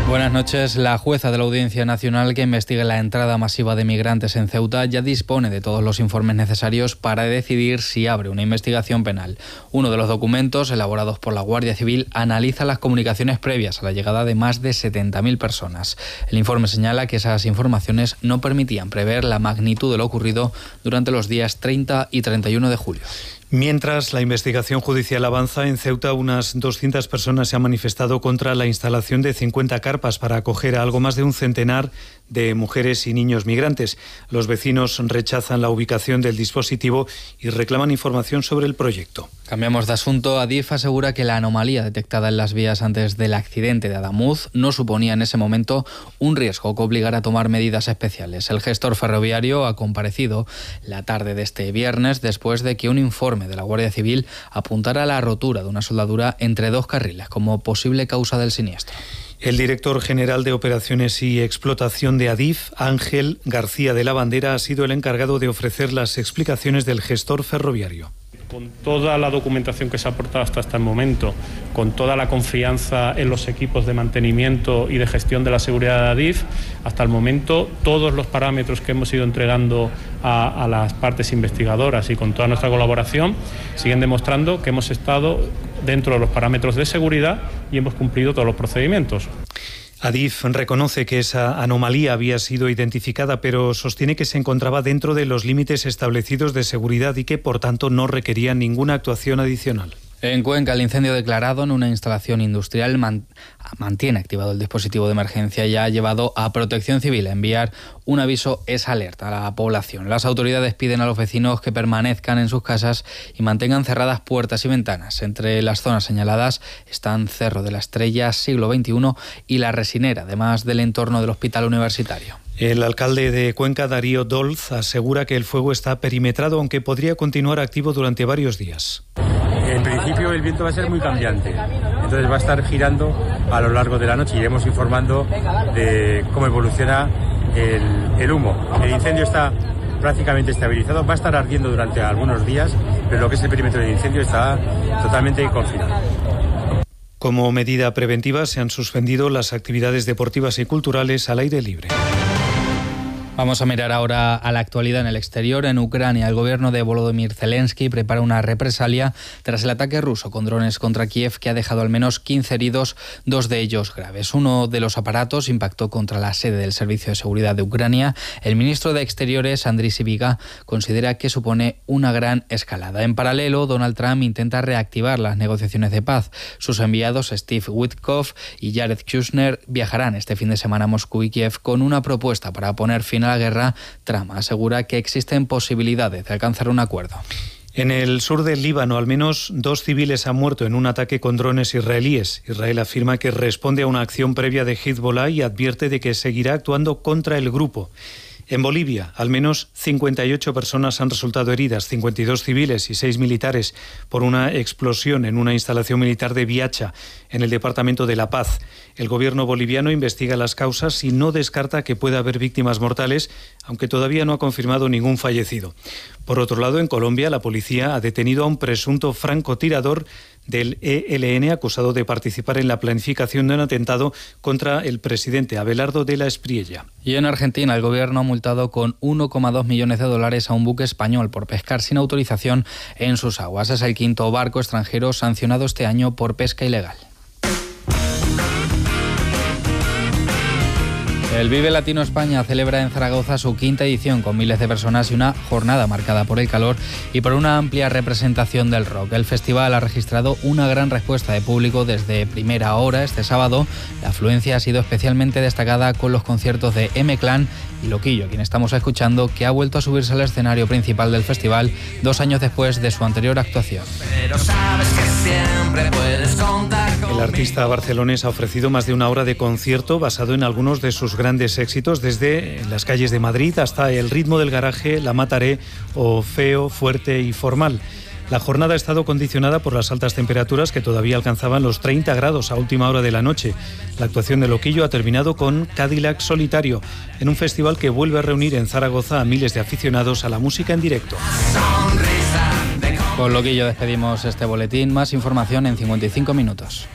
Buenas noches. La jueza de la Audiencia Nacional que investiga la entrada masiva de migrantes en Ceuta ya dispone de todos los informes necesarios para decidir si abre una investigación penal. Uno de los documentos elaborados por la Guardia Civil analiza las comunicaciones previas a la llegada de más de 70.000 personas. El informe señala que esas informaciones no permitían prever la magnitud de lo ocurrido durante los días 30 y 31 de julio. Mientras la investigación judicial avanza, en Ceuta unas 200 personas se han manifestado contra la instalación de 50 carpas para acoger a algo más de un centenar de mujeres y niños migrantes. Los vecinos rechazan la ubicación del dispositivo y reclaman información sobre el proyecto. Cambiamos de asunto. Adif asegura que la anomalía detectada en las vías antes del accidente de Adamuz no suponía en ese momento un riesgo que obligara a tomar medidas especiales. El gestor ferroviario ha comparecido la tarde de este viernes después de que un informe de la Guardia Civil apuntara a la rotura de una soldadura entre dos carriles como posible causa del siniestro. El director general de Operaciones y Explotación de Adif, Ángel García de la Bandera, ha sido el encargado de ofrecer las explicaciones del gestor ferroviario. Con toda la documentación que se ha aportado hasta este momento, con toda la confianza en los equipos de mantenimiento y de gestión de la seguridad de Adif, hasta el momento todos los parámetros que hemos ido entregando a las partes investigadoras y con toda nuestra colaboración siguen demostrando que hemos estado dentro de los parámetros de seguridad y hemos cumplido todos los procedimientos. Adif reconoce que esa anomalía había sido identificada, pero sostiene que se encontraba dentro de los límites establecidos de seguridad y que, por tanto, no requería ninguna actuación adicional. En Cuenca, el incendio declarado en una instalación industrial mantiene activado el dispositivo de emergencia y ha llevado a Protección Civil a enviar un aviso esa alerta a la población. Las autoridades piden a los vecinos que permanezcan en sus casas y mantengan cerradas puertas y ventanas. Entre las zonas señaladas están Cerro de la Estrella, Siglo XXI y La Resinera, además del entorno del hospital universitario. El alcalde de Cuenca, Darío Dolz, asegura que el fuego está perimetrado, aunque podría continuar activo durante varios días. En principio el viento va a ser muy cambiante, entonces va a estar girando a lo largo de la noche. Iremos informando de cómo evoluciona el humo. El incendio está prácticamente estabilizado, va a estar ardiendo durante algunos días, pero lo que es el perímetro del incendio está totalmente confinado. Como medida preventiva se han suspendido las actividades deportivas y culturales al aire libre. Vamos a mirar ahora a la actualidad en el exterior. En Ucrania, el gobierno de Volodymyr Zelensky prepara una represalia tras el ataque ruso con drones contra Kiev que ha dejado al menos 15 heridos, 2 de ellos graves. Uno de los aparatos impactó contra la sede del Servicio de Seguridad de Ucrania. El ministro de Exteriores, Andriy Sybiga, considera que supone una gran escalada. En paralelo, Donald Trump intenta reactivar las negociaciones de paz. Sus enviados, Steve Witkoff y Jared Kushner, viajarán este fin de semana a Moscú y Kiev con una propuesta para poner fin a la guerra. Trump asegura que existen posibilidades de alcanzar un acuerdo. En el sur del Líbano, al menos 2 civiles han muerto en un ataque con drones israelíes. Israel afirma que responde a una acción previa de Hezbollah y advierte de que seguirá actuando contra el grupo. En Bolivia, al menos 58 personas han resultado heridas, 52 civiles y 6 militares, por una explosión en una instalación militar de Viacha, en el departamento de La Paz. El gobierno boliviano investiga las causas y no descarta que pueda haber víctimas mortales, aunque todavía no ha confirmado ningún fallecido. Por otro lado, en Colombia, la policía ha detenido a un presunto francotirador del ELN acusado de participar en la planificación de un atentado contra el presidente Abelardo de la Espriella. Y en Argentina, el gobierno ha multado con $1,2 millones a un buque español por pescar sin autorización en sus aguas. Es el quinto barco extranjero sancionado este año por pesca ilegal. El Vive Latino España celebra en Zaragoza su quinta edición con miles de personas y una jornada marcada por el calor y por una amplia representación del rock. El festival ha registrado una gran respuesta de público desde primera hora este sábado. La afluencia ha sido especialmente destacada con los conciertos de M-Clan y Loquillo, quien estamos escuchando, que ha vuelto a subirse al escenario principal del festival 2 años después de su anterior actuación. Pero sabes que siempre puedes contar conmigo. El artista barcelonés ha ofrecido más de una hora de concierto basado en algunos de sus grandes éxitos, desde Las calles de Madrid hasta El ritmo del garaje, La mataré o Feo, fuerte y formal. La jornada ha estado condicionada por las altas temperaturas que todavía alcanzaban los 30 grados a última hora de la noche. La actuación de Loquillo ha terminado con Cadillac Solitario, en un festival que vuelve a reunir en Zaragoza a miles de aficionados a la música en directo. Con Loquillo despedimos este boletín. Más información en 55 minutos.